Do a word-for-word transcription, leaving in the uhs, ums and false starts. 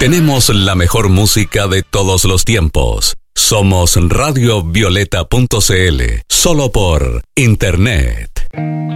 Tenemos la mejor música de todos los tiempos. Somos radio violeta punto c l, solo por internet.